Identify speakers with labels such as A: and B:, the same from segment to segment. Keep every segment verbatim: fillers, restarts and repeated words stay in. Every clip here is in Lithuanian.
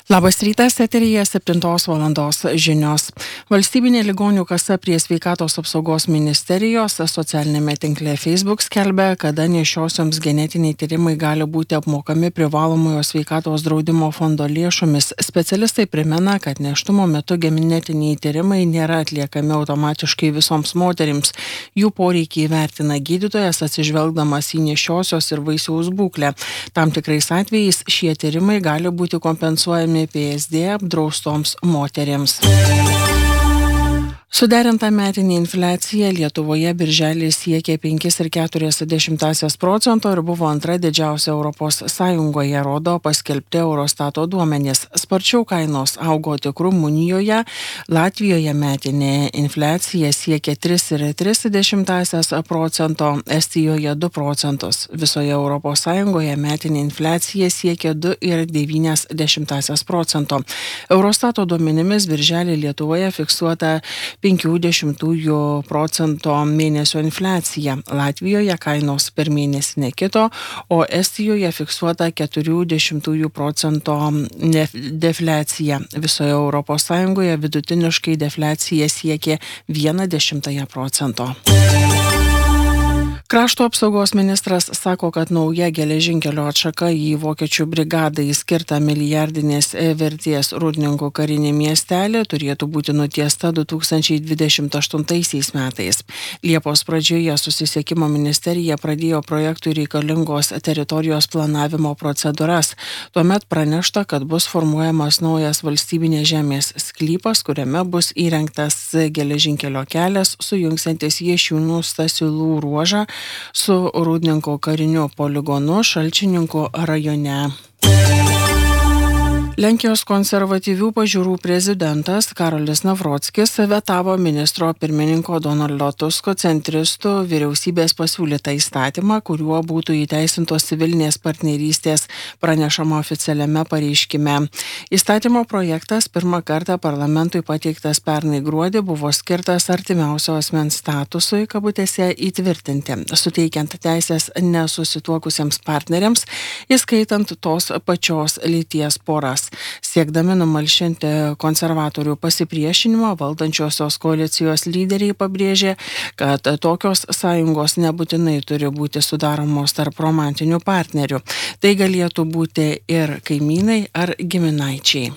A: Labas rytas, eteryje septintos valandos žinios. Valstybinė ligonių kasa prie sveikatos apsaugos ministerijos socialinėme tinkle Facebook skelbia, kada nėščiosioms genetiniai tyrimai gali būti apmokami privalomojo sveikatos draudimo fondo lėšomis. Specialistai primena, kad nėštumo metu genetiniai tyrimai nėra atliekami automatiškai visoms moterims. Jų poreikį įvertina gydytojas atsižvelgdamas į nėščiosios ir vaisiaus būklę. Tam tikrais atvejais šie tyrimai gali būti kompensuojami P S D apdraustoms moterims. Suderinta metinė infliacija Lietuvoje birželį siekė penki ir keturias dešimtąsias procento ir buvo antra didžiausia Europos Sąjungoje, rodo paskelbti Eurostato duomenys. Sparčiau kainos augo tik Rumunijoje, Latvijoje metinė infliacija siekė tris ir tris dešimtąsias procento, Estijoje du procentus. Visoje Europos Sąjungoje metinė infliacija siekė du ir devynias dešimtąsias procento. Eurostato duomenimis birželį Lietuvoje fiksuota penkių dešimtųjų procento mėnesio infliacija. Latvijoje kainos per mėnesį nekito, o Estijoje fiksuota keturių dešimtųjų procento defliacija. Visoje Europos Sąjungoje vidutiniškai defliacija siekė vieną dešimtąją procento. Krašto apsaugos ministras sako, kad nauja geležinkelio atšaka į vokiečių brigadai skirtą milijardinės vertės Rūdninkų karinį miestelį turėtų būti nutiesta du tūkstančiai dvidešimt aštuntaisiais metais. Liepos pradžioje susisiekimo ministerija pradėjo projektui reikalingos teritorijos planavimo procedūras. Tuomet pranešta, kad bus formuojamas naujas valstybinės žemės sklypas, kuriame bus įrengtas geležinkelio kelias, sujungsiantis Jašiūnų Stasilų ruožą su Rūdninkų kariniu poligonu Šalčininkų rajone. Lenkijos konservatyvių pažiūrų prezidentas Karolis Navrockis vetavo ministro pirmininko Donaldo Tusko centristų vyriausybės pasiūlytą įstatymą, kuriuo būtų įteisintos civilinės partnerystės, pranešama oficialiame pareiškime. Įstatymo projektas pirmą kartą parlamentui pateiktas pernai gruodį buvo skirtas artimiausio asmens statusui, kabutėse, įtvirtinti, suteikiant teisės nesusituokusiems partneriams, įskaitant tos pačios lyties poras. Siekdami numalšinti konservatorių pasipriešinimą, valdančiosios koalicijos lyderiai pabrėžė, kad tokios sąjungos nebūtinai turi būti sudaromos tarp romantinių partnerių. Tai galėtų būti ir kaimynai ar giminaičiai.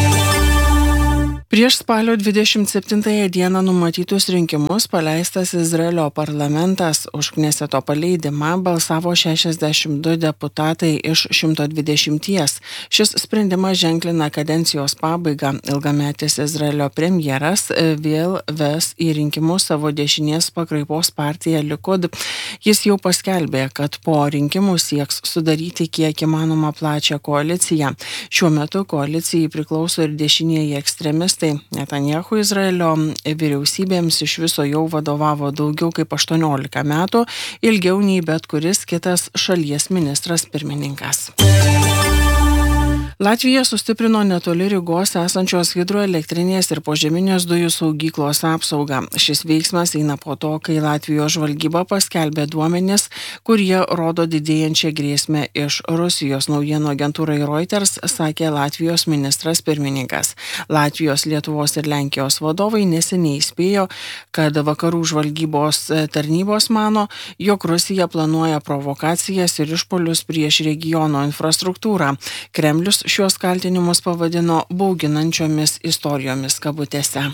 A: Prieš spalio dvidešimt septintąją dieną numatytus rinkimus paleistas Izraelio parlamentas už Kneseto paleidimą balsavo šešiasdešimt du deputatai iš šimto dvidešimties. Šis sprendimas ženklina kadencijos pabaigą. Ilgametis Izraelio premjeras vėl ves į rinkimus savo dešinės pakraipos partiją Likud. Jis jau paskelbė, kad po rinkimų sieks sudaryti kiek įmanoma plačią koaliciją. Šiuo metu koalicijai priklauso ir dešinieji ekstremistai. Netanjahu Izraelio vyriausybėms iš viso jau vadovavo daugiau kaip aštuoniolika metų, ilgiau nei bet kuris kitas šalies ministras pirmininkas. Latvija sustiprino netoli Rygos esančios hidroelektrinės ir požeminės dujų saugyklos apsaugą. Šis veiksmas eina po to, kai Latvijos žvalgyba paskelbė duomenis, kurie rodo didėjančią grėsmę iš Rusijos. Naujienų agentūrai Reuters sakė Latvijos ministras pirmininkas. Latvijos, Lietuvos ir Lenkijos vadovai neseniai įspėjo, kad vakarų žvalgybos tarnybos mano, jog Rusija planuoja provokacijas ir išpuolius prieš regiono infrastruktūrą. Kremlius šios kaltinimus pavadino bauginančiomis istorijomis kabutėse.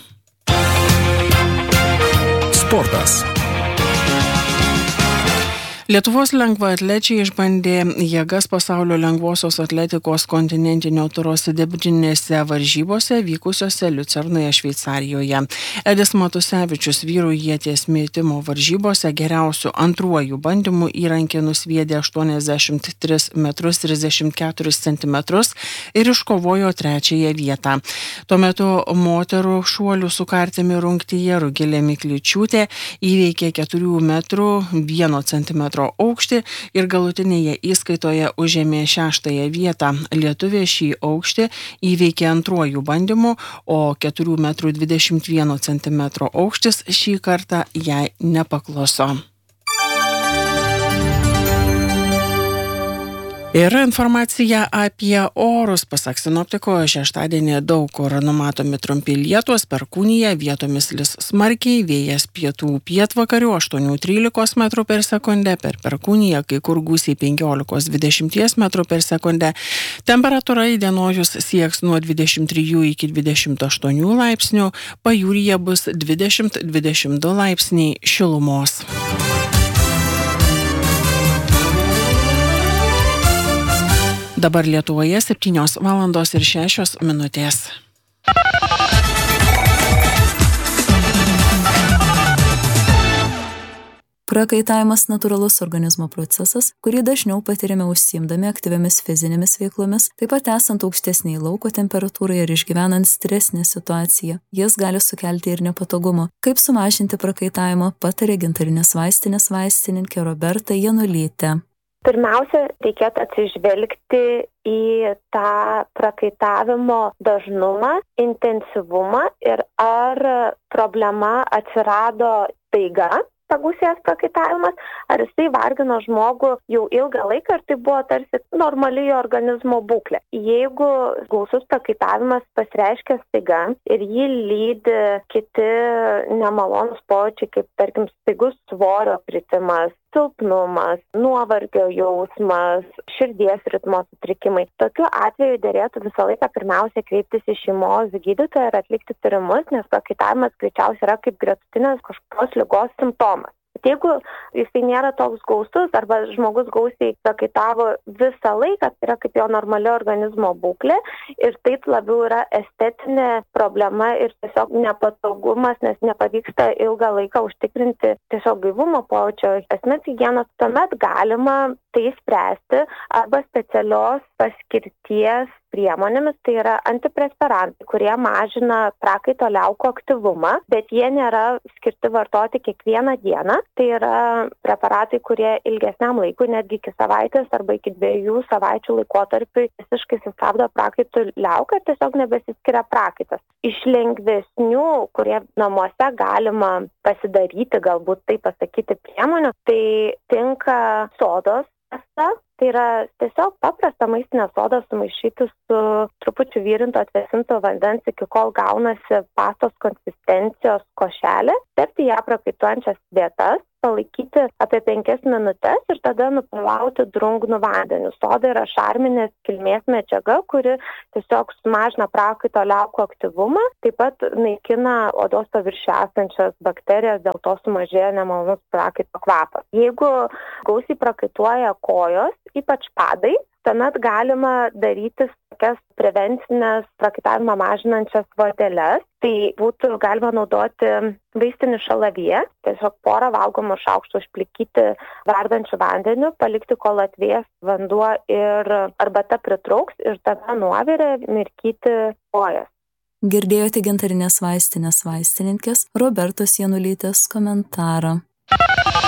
B: Sportas.
A: Lietuvos lengvaatlečiai išbandė jėgas pasaulio lengvosios atletikos kontinentinio turo sidabrinėse varžybose vykusiose Liucernoje, Šveicarijoje. Edis Matusevičius vyrų ieties mėtimo varžybose geriausių antruoju bandymu įrankį nusviedė aštuoniasdešimt tris metrus trisdešimt keturis centimetrus ir iškovojo trečiąją vietą. Tuo metu moterų šuolių su kartimi rungtyje Rugilė Mikličiūtė įveikė keturių metrų vieno centimetro aukštį ir galutinėje įskaitoje užėmė šeštąją vietą. Lietuvė šį aukštį įveikė antruoju bandymu, o keturių metrų dvidešimt vieno centimetro aukštis šį kartą jai nepakluso. Ir informacija apie orus. Pasak sinoptiko, šeštadienį daug kur numatomi trumpi lietūs, perkūnija, vietomis lis smarkiai, vėjas pietų pietvakarių aštuoni trylika metrų per sekundę, per perkūniją kai kur gūsiai penkiolika dvidešimt metrų per sekundę. Temperatūra įdienojus sieks nuo dvidešimt trijų iki dvidešimt aštuonių laipsnių, pajūryje bus dvidešimt dvidešimt du laipsniai šilumos. Dabar Lietuvoje septynios valandos ir šešios minutės.
B: Prakaitavimas natūralus organizmo procesas, kurį dažniau patiriame užsiimdami aktyviamis fizinėmis veiklomis, taip pat esant aukštesniai lauko temperatūrai ir išgyvenant stresinę situaciją. Jis gali sukelti ir nepatogumo. Kaip sumažinti prakaitavimą, patarė gintarinės vaistinės vaistininkė Roberta Janulytė.
C: Pirmiausia, reikėtų atsižvelgti į tą prakaitavimo dažnumą, intensyvumą ir ar problema atsirado staiga, pagausėjęs prakaitavimas, ar jisai vargino žmogų jau ilgą laiką ir tai buvo tarsi normali jo organizmo būklė. Jeigu gausus prakaitavimas pasireiškia staiga ir jį lydi kiti nemalonūs pojūčiai, kaip tarkim staigus svorio kritimas, silpnumas, nuovargio jausmas, širdies ritmo sutrikimai. Tokiu atveju derėtų visą laiką pirmiausia kreiptis į šeimos gydytoją ir atlikti tyrimus, nes prakaitavimas greičiausiai yra kaip gretutinės kažkokios ligos simptomas. Jeigu jisai nėra toks gausus arba žmogus gausiai prakaitavo visą laiką, tai yra kaip jo normali organizmo būklė ir taip labiau yra estetinė problema ir tiesiog nepatogumas, nes nepavyksta ilgą laiką užtikrinti tiesiog gaivumo pojūčio asmens higienos, tuomet galima tai spręsti arba specialios paskirties priemonėmis, tai yra antipresperantai, kurie mažina prakaito liaukų aktyvumą, bet jie nėra skirti vartoti kiekvieną dieną. Tai yra preparatai, kurie ilgesniam laikui, netgi iki savaitės arba iki dviejų savaičių laikotarpiui visiškai sustabdo prakaito liauką ir tiesiog nebesiskiria prakaitas. Iš lengvesnių, kurie namuose galima pasidaryti, galbūt tai pasakyti priemonių, tai tinka sodos pasta. Tai yra tiesiog paprasta maistinė soda sumaišyti su trupučiu virinto atvėsinto vandens, iki kol gaunasi pastos konsistencijos košelė, tepti ją prakaituojančias vietas, palaikyti apie penkias minutes ir tada nuplauti drungnu vandeniu. Soda yra šarminės kilmės medžiaga, kuri tiesiog sumažina prakaito liaukų aktyvumą, taip pat naikina odos paviršiuje esančias bakterijas, dėl to sumažėja nemalonus prakaito kvapas. Jeigu gausiai prakaituoja kojos, ypač padai, tuomet galima daryti tokias prevencinės prakaitavimą mažinančias voteles. Tai būtų galima naudoti vaistinį šalaviją, tiesiog porą valgomų šaukštų užplikyti verdančiu vandeniu, palikti kol atvės vanduo ir arbata pritrauks ir tada nuovirę mirkyti kojas.
B: Girdėjote gintarinės vaistinės vaistininkės Robertos Janulytės komentarą.